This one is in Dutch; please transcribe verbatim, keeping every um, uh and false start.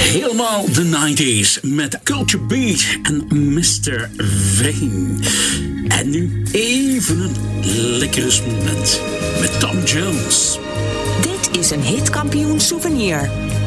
Helemaal de nineties met Culture Beat en mister Vane. En nu even een lekker rustmoment met Tom Jones. Dit is een Hitkampioen souvenir.